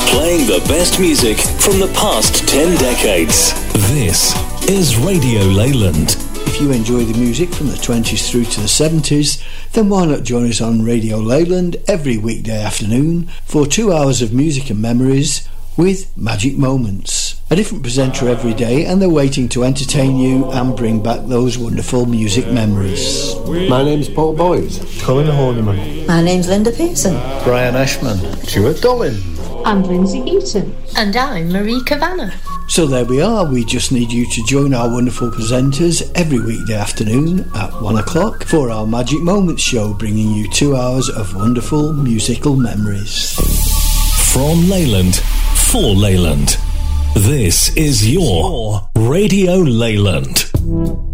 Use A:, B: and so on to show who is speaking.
A: Playing the best music from the past 10 decades. This is Radio Leyland.
B: If you enjoy the music from the 20s through to the 70s, then why not join us on Radio Leyland every weekday afternoon for 2 hours of music and memories with Magic Moments. A different presenter every day, and they're waiting to entertain you and bring back those wonderful music memories.
C: My name's Paul Boyd.
D: Colin Horniman.
E: My name's Linda Pearson.
D: Brian Ashman.
C: Stuart Dolan.
F: I'm Lindsay Eaton.
G: And I'm Marie Kavanagh.
B: So there we are. We just need you to join our wonderful presenters every weekday afternoon at 1 o'clock for our Magic Moments show, bringing you 2 hours of wonderful musical memories.
A: From Leyland, for Leyland. This is your Radio Leyland.